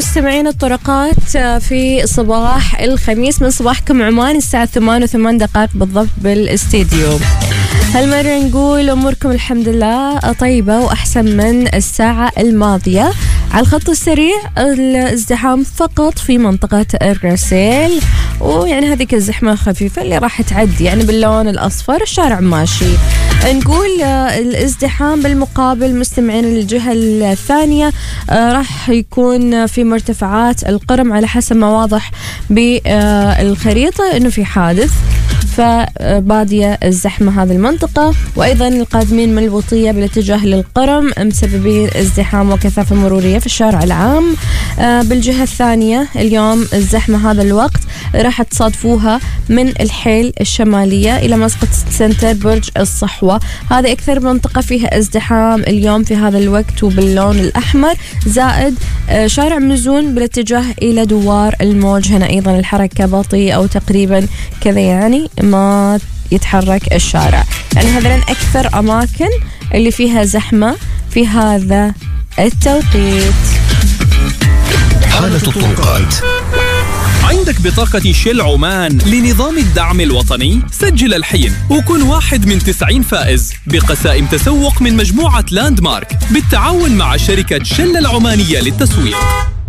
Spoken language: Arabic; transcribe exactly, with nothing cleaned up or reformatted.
مستمعين الطرقات في صباح الخميس من صباحكم عمان الساعة ثمانية وثمان دقائق بالضبط بالاستديو. هالمرة نقول أموركم الحمد لله طيبة وأحسن من الساعة الماضية. على الخط السريع الازدحام فقط في منطقة الرسيل، ويعني هذيك الزحمة خفيفة اللي راح تعدي يعني باللون الأصفر الشارع ماشي. نقول الازدحام بالمقابل مستمعين الجهة الثانية راح يكون في مرتفعات القرم على حسب ما واضح بالخريطة إنه في حادث، فبادية الزحمة هذه المنطقة. وأيضا القادمين من البطية بالاتجاه للقرم مسببين ازدحام وكثافة مرورية في الشارع العام. بالجهة الثانية اليوم الزحمة هذا الوقت راح تصادفوها من الحيل الشمالية إلى مسقط سنتر برج الصحوة، هذه أكثر منطقة فيها ازدحام اليوم في هذا الوقت وباللون الأحمر، زائد شارع مزون بالاتجاه إلى دوار الموج، هنا أيضا الحركة بطيئة أو تقريبا كذا يعني ما يتحرك الشارع. يعني هذين أكثر أماكن اللي فيها زحمة في هذا التوقيت. حالة الطرقات. عندك بطاقة شيل عمان لنظام الدعم الوطني؟ سجل الحين وكن واحد من تسعين فائز بقسائم تسوق من مجموعة لاند مارك بالتعاون مع شركة شل العمانية للتسويق.